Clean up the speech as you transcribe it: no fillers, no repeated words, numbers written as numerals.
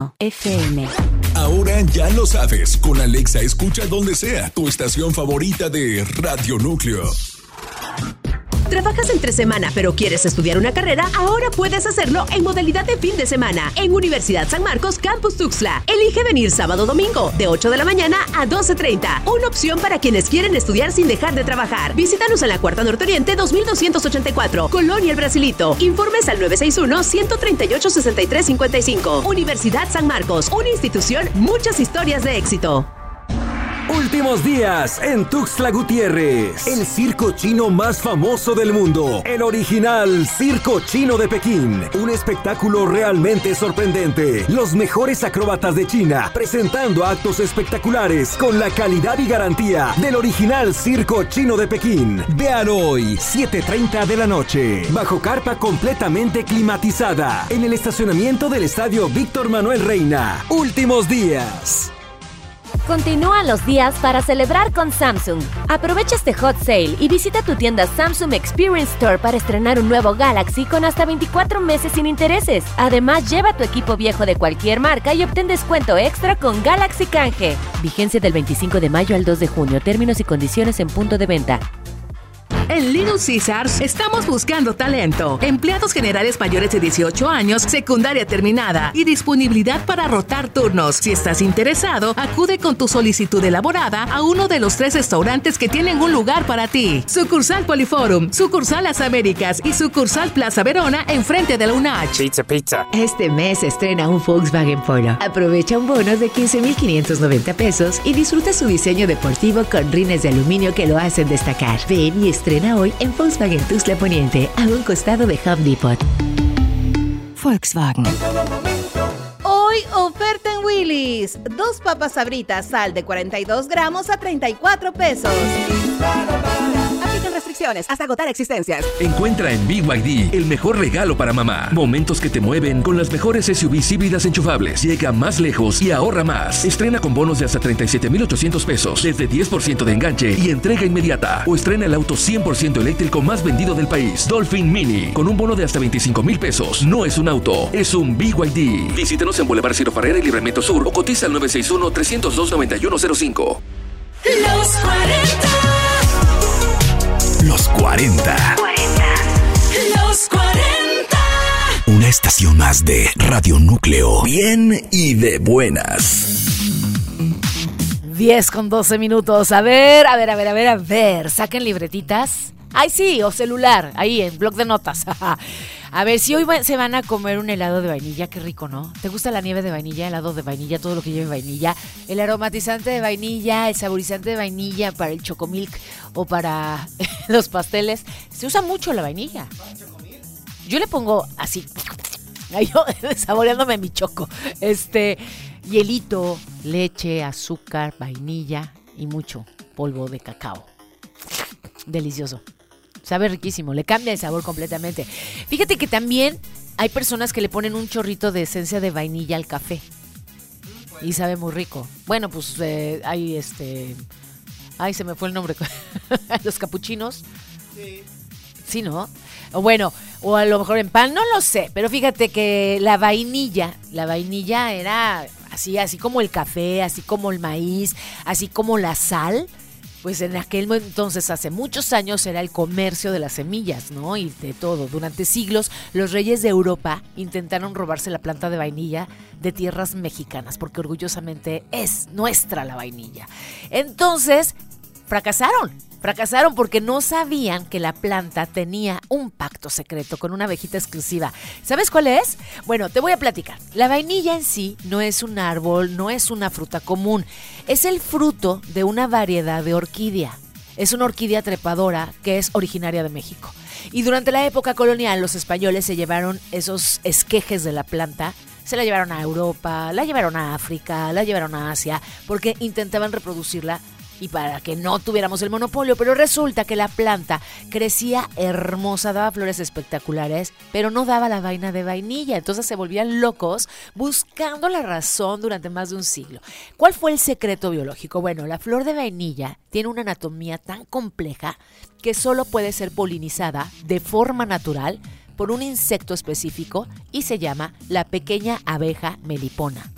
Núcleo FM. Ahora ya lo sabes, con Alexa escucha donde sea tu estación favorita de Radio Núcleo. ¿Trabajas entre semana pero quieres estudiar una carrera? Ahora puedes hacerlo en modalidad de fin de semana en Universidad San Marcos Campus Tuxtla. Elige venir sábado o domingo de 8 de la mañana a 12:30. Una opción para quienes quieren estudiar sin dejar de trabajar. Visítanos en la Cuarta Norte Oriente 2284, Colonia El Brasilito. Informes al 961-138-6355. Universidad San Marcos, una institución, muchas historias de éxito. Últimos días en Tuxtla Gutiérrez. El circo chino más famoso del mundo. El original Circo Chino de Pekín. Un espectáculo realmente sorprendente. Los mejores acróbatas de China presentando actos espectaculares con la calidad y garantía del original Circo Chino de Pekín. Vean hoy, 7:30 de la noche. Bajo carpa completamente climatizada. En el estacionamiento del Estadio Víctor Manuel Reina. Últimos días. Continúan los días para celebrar con Samsung. Aprovecha este hot sale y visita tu tienda Samsung Experience Store para estrenar un nuevo Galaxy con hasta 24 meses sin intereses. Además, lleva tu equipo viejo de cualquier marca y obtén descuento extra con Galaxy Canje. Vigencia del 25 de mayo al 2 de junio. Términos y condiciones en punto de venta. En Little Caesars estamos buscando talento, empleados generales mayores de 18 años, secundaria terminada y disponibilidad para rotar turnos. Si estás interesado, acude con tu solicitud elaborada a uno de los 3 restaurantes que tienen un lugar para ti. Sucursal Poliforum, sucursal Las Américas y sucursal Plaza Verona enfrente de la UNACH. Pizza. Este mes estrena un Volkswagen Polo. Aprovecha un bono de 15,590 pesos y disfruta su diseño deportivo con rines de aluminio que lo hacen destacar. Ven y estrena hoy en Volkswagen Tuxtla Poniente, a un costado de Home Depot. Volkswagen. Hoy oferta en Willy's. 2 papas Sabritas sal de 42 gramos a 34 pesos. Aplican restricciones hasta agotar existencias. Encuentra en BYD el mejor regalo para mamá. Momentos que te mueven con las mejores SUVs híbridas enchufables. Llega más lejos y ahorra más. Estrena con bonos de hasta 37,800 pesos, desde 10% de enganche y entrega inmediata. O estrena el auto 100% eléctrico más vendido del país, Dolphin Mini, con un bono de hasta 25,000 pesos. No es un auto, es un BYD. Visítanos en Boulevard Ciro Farrera y Libramiento Sur o cotiza al 961-302-9105. Los 40. Los 40. Los 40. Una estación más de Radio Núcleo. Bien y de buenas. 10:12. A ver. Saquen libretitas. Ay, sí, o celular, ahí en bloc de notas. A ver, si hoy se van a comer un helado de vainilla, qué rico, ¿no? ¿Te gusta la nieve de vainilla, helado de vainilla, todo lo que lleve vainilla? El aromatizante de vainilla, el saborizante de vainilla para el chocomilk o para los pasteles. Se usa mucho la vainilla. Yo le pongo así, yo saboreándome mi choco. Hielito, leche, azúcar, vainilla y mucho polvo de cacao. Delicioso. Sabe riquísimo, le cambia el sabor completamente. Fíjate que también hay personas que le ponen un chorrito de esencia de vainilla al café. Y sabe muy rico. Bueno, pues hay Ay, se me fue el nombre. Los capuchinos. Sí, ¿no? O bueno, o a lo mejor en pan, no lo sé. Pero fíjate que la vainilla era así como el café, así como el maíz, así como la sal. Pues en aquel entonces, hace muchos años, era el comercio de las semillas, ¿no? Y de todo. Durante siglos, los reyes de Europa intentaron robarse la planta de vainilla de tierras mexicanas, porque orgullosamente es nuestra la vainilla. Entonces, fracasaron porque no sabían que la planta tenía un pacto secreto con una abejita exclusiva. ¿Sabes cuál es? Bueno, te voy a platicar. La vainilla en sí no es un árbol, no es una fruta común. Es el fruto de una variedad de orquídea. Es una orquídea trepadora que es originaria de México. Y durante la época colonial, los españoles se llevaron esos esquejes de la planta, se la llevaron a Europa, la llevaron a África, la llevaron a Asia, porque intentaban reproducirla y para que no tuviéramos el monopolio, pero resulta que la planta crecía hermosa, daba flores espectaculares, pero no daba la vaina de vainilla. Entonces se volvían locos buscando la razón durante más de un siglo. ¿Cuál fue el secreto biológico? Bueno, la flor de vainilla tiene una anatomía tan compleja que solo puede ser polinizada de forma natural por un insecto específico y se llama la pequeña abeja melipona.